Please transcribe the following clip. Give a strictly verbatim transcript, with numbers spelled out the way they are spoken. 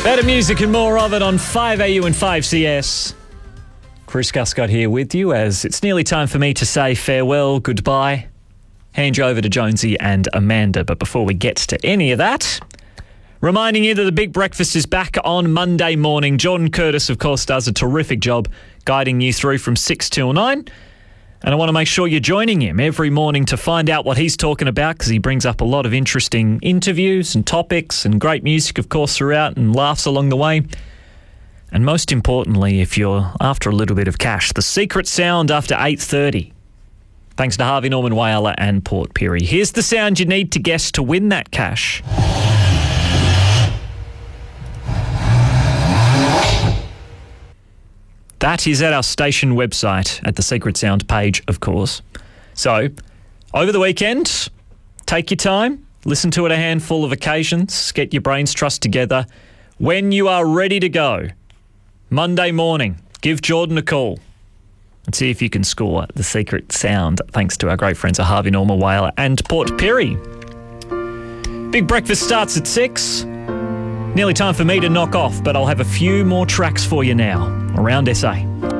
Better music and more of it on five A U and five C S. Chris Guscott here with you as it's nearly time for me to say farewell, goodbye, hand you over to Jonesy and Amanda. But before we get to any of that, reminding you that the Big Breakfast is back on Monday morning. Jordan Curtis, of course, does a terrific job guiding you through from six till nine. And I want to make sure you're joining him every morning to find out what he's talking about, because he brings up a lot of interesting interviews and topics and great music, of course, throughout, and laughs along the way. And most importantly, if you're after a little bit of cash, the secret sound after eight thirty. Thanks to Harvey Norman Whyalla and Port Pirie. Here's the sound you need to guess to win that cash. That is at our station website at the Secret Sound page, of course. So, over the weekend, take your time, listen to it a handful of occasions, get your brains trust together. When you are ready to go, Monday morning, give Jordan a call and see if you can score the Secret Sound, thanks to our great friends at Harvey Norman Whyalla and Port Pirie. Big Breakfast starts at six. Nearly time for me to knock off, but I'll have a few more tracks for you now around S A.